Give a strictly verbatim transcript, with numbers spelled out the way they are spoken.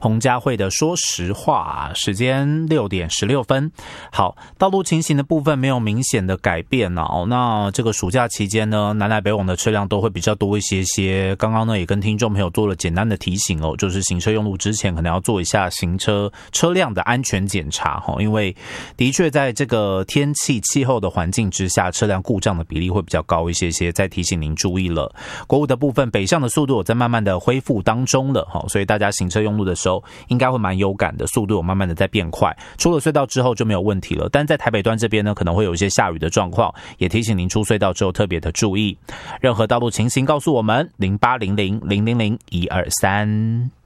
彭佳慧的说实话，时间六点十六分。好，道路情形的部分没有明显的改变哦。那这个暑假期间呢，南来北往的车辆都会比较多一些些。刚刚呢也跟听众朋友做了简单的提醒哦，就是行车用路之前可能要做一下行车车辆的安全检查哦，因为的确在这个天气气候的环境之下，车辆故障的比例会比较高一些些。再提醒您注意了，国五的部分北向的速度有在慢慢的恢复当中了哈，所以大家行车用路的时候应该会蛮有感的，速度有慢慢的在变快。出了隧道之后就没有问题了，但在台北端这边呢，可能会有一些下雨的状况，也提醒您出隧道之后特别的注意。任何道路情形告诉我们零八零零零零零一二三。